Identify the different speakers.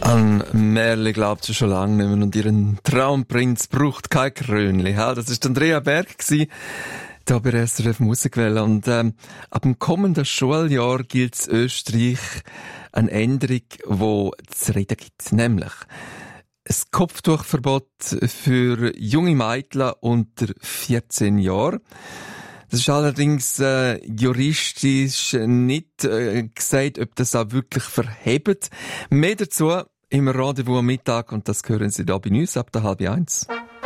Speaker 1: An Merle glaubt sie schon lange nicht mehr und ihren Traumprinz braucht kein Krönli. Das war Andrea Berg, da bei SRF Musikwelle. Und ab dem kommenden Schuljahr gilt in Österreich eine Änderung, die zu reden gibt. Nämlich ein Kopftuchverbot für junge Mädchen unter 14 Jahren. Das ist allerdings juristisch nicht gesagt, ob das auch wirklich verhebt. Mehr dazu im Rendezvous am Mittag und das hören Sie da bei uns ab der 12:30.